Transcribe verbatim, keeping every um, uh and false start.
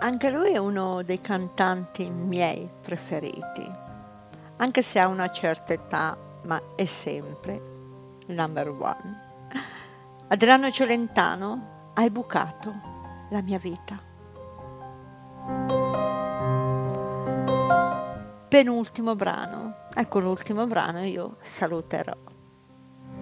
Anche lui è uno dei cantanti miei preferiti, anche se ha una certa età, ma è sempre il number one. Adriano Celentano, hai bucato la mia vita. Penultimo brano, ecco l'ultimo brano, io saluterò.